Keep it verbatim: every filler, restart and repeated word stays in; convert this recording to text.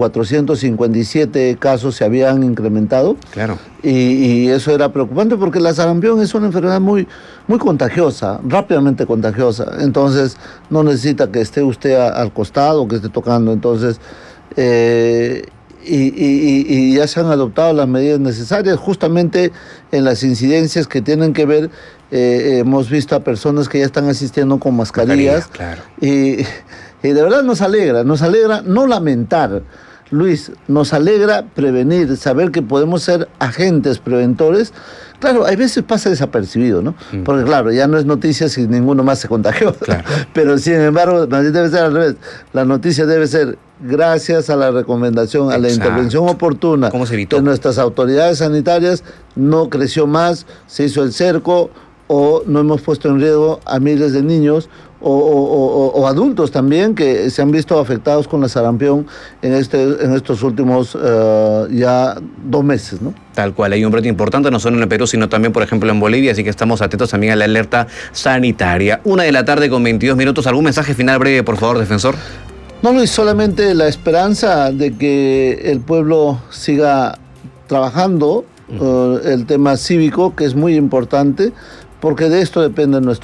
cuatrocientos cincuenta y siete casos se habían incrementado. Claro. Y, y eso era preocupante porque la sarampión es una enfermedad muy, muy contagiosa, rápidamente contagiosa. Entonces, no necesita que esté usted a, al costado, que esté tocando. Entonces, eh, y, y, y ya se han adoptado las medidas necesarias, justamente en las incidencias que tienen que ver. Eh, hemos visto a personas que ya están asistiendo con mascarillas. Mascarilla, claro. Y, y de verdad nos alegra, nos alegra no lamentar, Luis, nos alegra prevenir, saber que podemos ser agentes preventores. Claro, hay veces pasa desapercibido, ¿no? Mm. Porque claro, ya no es noticia si ninguno más se contagió. Claro. Pero sin embargo, debe ser al revés. La noticia debe ser gracias a la recomendación, a la Exacto. intervención oportuna de nuestras autoridades sanitarias, no creció más, se hizo el cerco, o no hemos puesto en riesgo a miles de niños o, o, o, o adultos también que se han visto afectados con la sarampión en, este, en estos últimos uh, ya dos meses, ¿no? Tal cual, hay un brote importante no solo en el Perú, sino también, por ejemplo, en Bolivia, así que estamos atentos también a la alerta sanitaria. Una de la tarde con veintidós minutos. ¿Algún mensaje final breve, por favor, defensor? No, Luis, solamente la esperanza de que el pueblo siga trabajando uh, el tema cívico, que es muy importante, porque de esto depende nuestro